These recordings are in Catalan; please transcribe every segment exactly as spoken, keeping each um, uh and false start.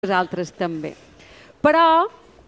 Nosaltres també. Però,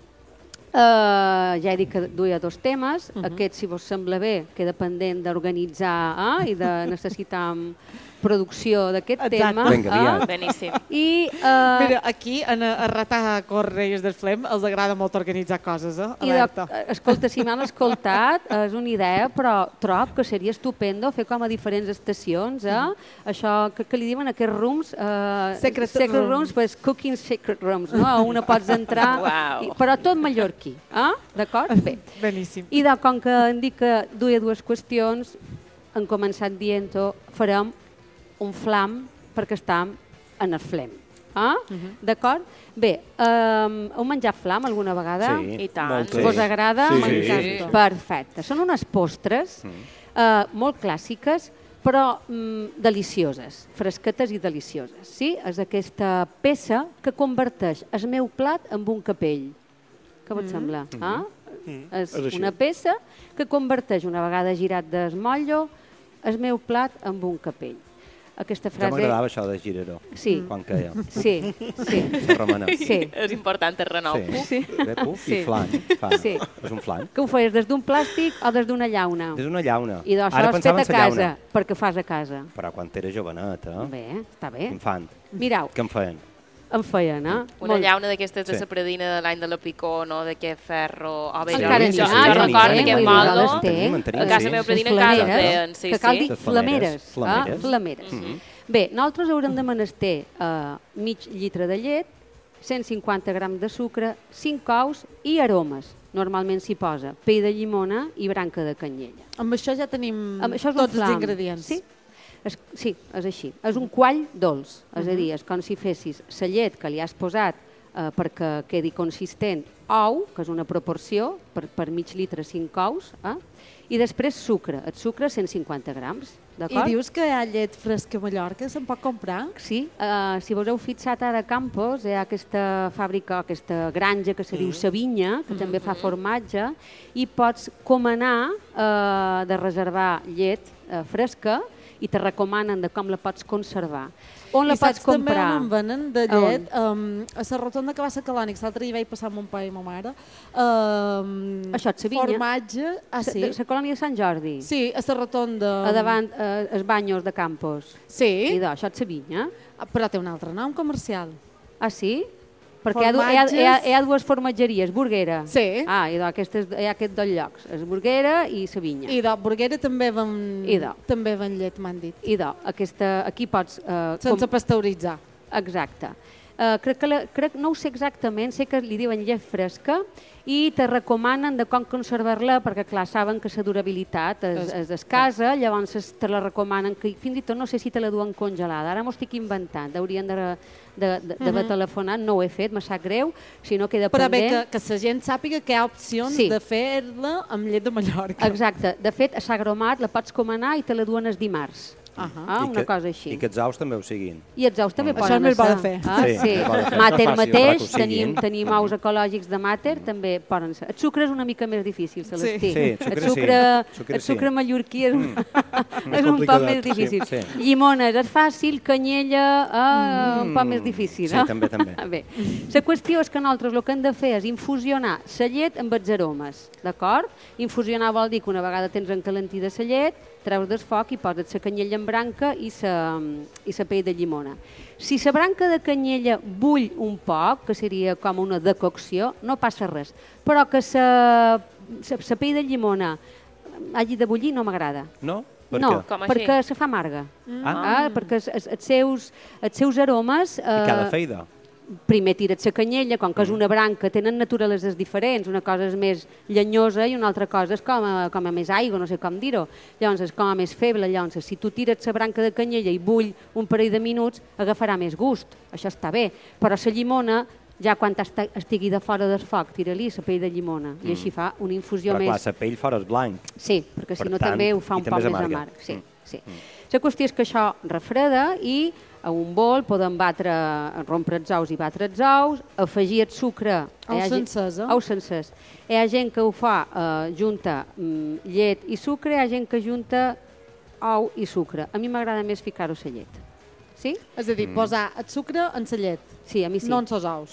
eh, ja he dit que duia dos temes. Uh -huh. Aquest, si vos sembla bé, queda pendent d'organitzar eh, i de necessitar producció d'aquest tema. Vinga, eh? Beníssim. I, eh, Mira, aquí, en, a Ratar Correis del Flem, els agrada molt organitzar coses, eh? I de, escolta, si m'han escoltat, és una idea, però trob que seria estupendo fer com a diferents estacions, eh? Mm. Això que, que li diuen aquests rooms, eh, secret, secret rooms, rooms, pues cooking secret rooms, no? A una pots entrar, Wow. i, però tot mallorquí, eh? D'acord? Bé. Beníssim. I de, com que em dic que duia dues qüestions, hem començat dient-ho, farem un flam perquè estem en el Flem. Ah? Uh -huh. D'acord? Bé, um, heu menjat flam alguna vegada? Sí, I tant. moltes. Vos agrada? Sí, M'encanta. sí. Perfecte. Són unes postres mm. uh, molt clàssiques, però mm, delicioses, fresquetes i delicioses. Sí? És aquesta peça que converteix el meu plat en un capell. Què vos mm. sembla? Mm. Ah? Mm. És, és una peça que converteix, una vegada girat d'esmotllo, el meu plat en un capell. Aquesta frase... Ja m'agradava això de Gireró, sí. quan queia. Sí, sí. Romana. Sí. És important el renou. Sí. Sí. Bé, puf, Sí. i flan. Fa. Sí. És un flan. Que ho feies des d'un plàstic o des d'una llauna? És una llauna. I d'això Ara has fet pensava a en sa casa, llauna. perquè fas a casa. Però quan era jovenet, eh? Bé, està bé. Infant. Mirau, Què em feien? em feien, eh? Una Molt- llauna d'aquestes de Sí. la predina de l'any de la picó, no d'aquest ferro... O bé, Encara jo, n'hi jo, ha, jo encara n'hi ha, recordo eh? aquest Vull dir, maldo. les té. Tenim, en tenim, A casa sí. meva predina Les en casa flameres, feien, sí, que cal sí. dir Les flameres. flameres. Ah, flameres. Mm -hmm. Bé, nosaltres haurem de menester uh, mig litre de llet, cent cinquanta grams de sucre, cinc ous i aromes. Normalment s'hi posa pell de llimona i branca de canyella. Amb això ja tenim Amb això és un tots els flam. ingredients. Sí, és, sí, és així. És un quall dolç, és a dir, és com si fessis la llet que li has posat eh, perquè quedi consistent, ou, que és una proporció, per, per mig litre cinc ous, eh? I després sucre, el sucre cent cinquanta grams, I d'acord? dius que hi ha llet fresca a Mallorca, se'n pot comprar? Sí, eh, si vos heu fixat ara a Campos, hi ha aquesta fàbrica, aquesta granja que se diu Savinya, que també fa formatge, i pots comanar eh, de reservar llet eh, fresca i te recomanen de com la pots conservar. On la I pots saps també comprar? on en venen de A on? llet? Um, a la rotonda que va ser Calònics, l'altre dia vaig passar amb mon pare i ma mare. Um, Això et Savinya? Formatge, ah sí? La colònia de Sant Jordi? Sí, a la rotonda. A davant, eh, els banyos de Campos? Sí, I d'o, això et Savinya? però té un altre nom comercial. Ah, sí? Perquè hi ha, du- hi, ha, hi, ha, hi ha dues formatgeries, Burguera. Sí. Ah, i d'o, aquestes, hi ha aquests dos llocs, és Burguera i Savinya. I de Burguera també ven, I de. també ven llet, m'han dit. I d'o, aquesta, aquí pots... Eh, Sense pasteuritzar. Exacte. Uh, crec que la, crec, no ho sé exactament, sé que li diuen llet fresca i te recomanen de com conservar-la perquè, clar, saben que la durabilitat és, és escassa, llavors es- te la recomanen, que fins i tot no sé si te la duen congelada, ara m'ho estic inventant, haurien de, de, de, d'haver telefonat, no ho he fet, me sap greu, si no queda Però bé, pendent. que, que la gent sàpiga que hi ha opcions Sí. de fer-la amb llet de Mallorca. Exacte, de fet, a Sagromat la pots comanar i te la duen els dimarts. Uh -huh. Ah, I una que, cosa així. I que els ous també ho siguin. I els ous també Això poden és més bo de ser. fer. Ah, Sí, sí. més bo de fer. Mater Fàcil, mateix, que ho tenim, siguin. tenim ous ecològics de Mater, també poden ser. El sucre és una mica més difícil, Celestí. Sí, el sucre sucre, sí. Sucre el sucre sí. mallorquí és, un, és un poc complicadet, més difícil. sí, sí. Llimones és fàcil, canyella eh, un poc més difícil. Sí, eh? també, també. Bé, la qüestió és que nosaltres el que hem de fer és infusionar la llet amb els aromes, d'acord? Infusionar vol dir que una vegada tens encalentida la llet, treus del foc i poses la canyella en branca i la i la pell de llimona. Si la branca de canyella bull un poc, que seria com una decocció, no passa res. Però que la pell de llimona hagi de bullir no m'agrada. No? Per No, què? Com així? perquè se fa amarga. Ah. Ah, perquè els, els, els, seus, els seus aromes... I cada Eh, feida? primer tira't la canyella, com que és una branca, tenen naturaleses diferents, una cosa és més llenyosa i una altra cosa és com a, com a més aigua, no sé com dir-ho. Llavors és com a més feble, llavors si tu tires la branca de canyella i bull un parell de minuts, agafarà més gust, això està bé, però la llimona, ja quan esta- estigui de fora del foc, tira-li la pell de llimona i així fa una infusió Però més... clar, la pell fora és blanc. Sí, perquè si Per no tant, també ho fa i un també poc és més amarga. amarg. Sí, Mm. sí. La qüestió és que això refreda i a un bol podem batre, rompre els ous i batre els ous, afegir el sucre... Ous Hi ha gent- sencers, eh? Ous sencers. Hi ha gent que ho fa, eh, junta mm, llet i sucre, hi ha gent que junta ou i sucre. A mi m'agrada més ficar-ho la llet. Sí? És a dir, posar el sucre en la llet, Sí, a mi sí. no en els ous.